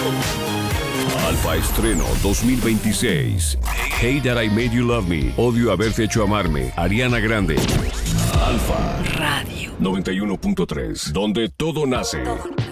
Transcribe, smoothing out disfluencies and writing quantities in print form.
Alfa Estreno 2026. Hey That I Made You Love Me. Odio haberte hecho amarme. Ariana Grande. Alfa Radio 91.3. Donde todo nace.